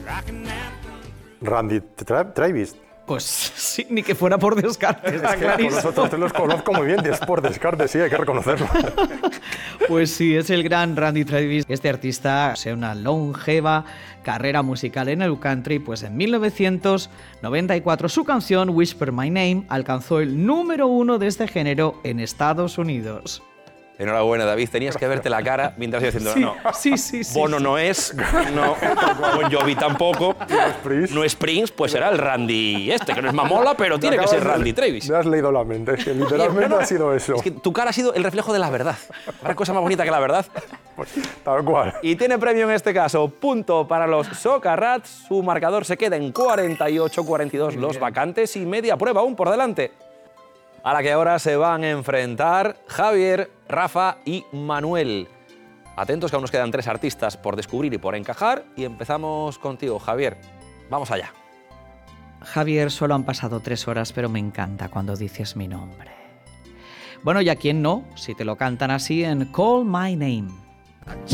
Randy Travis. Pues sí, ni que fuera por descarte, está Es que clarísimo. los otros te los conozco muy bien, es por descarte, sí, hay que reconocerlo. Pues sí, es el gran Randy Travis. Este artista posee una longeva carrera musical en el country, pues en 1994 su canción Whisper My Name alcanzó el número 1 de este género en Estados Unidos. Enhorabuena, David. Tenías que verte la cara mientras ibas diciendo, no. Sí. Bono no es, no, Bon Jovi tampoco, no es Prince, pues será el Randy que no es mamola, pero tiene que ser Randy Travis. Me has leído la mente, es que literalmente ha sido eso. Es que tu cara ha sido el reflejo de la verdad. ¿Hay cosa más bonita que la verdad? Pues, tal cual. Y tiene premio en este caso, punto para los Soca Rats. Su marcador se queda en 48-42 los vacantes y media prueba aún por delante. A la que ahora se van a enfrentar Javier, Rafa y Manuel. Atentos que aún nos quedan 3 artistas por descubrir y por encajar. Y empezamos contigo, Javier. Vamos allá. Javier, solo han pasado 3 horas, pero me encanta cuando dices mi nombre. Bueno, ¿y a quién no? Si te lo cantan así en Call My Name.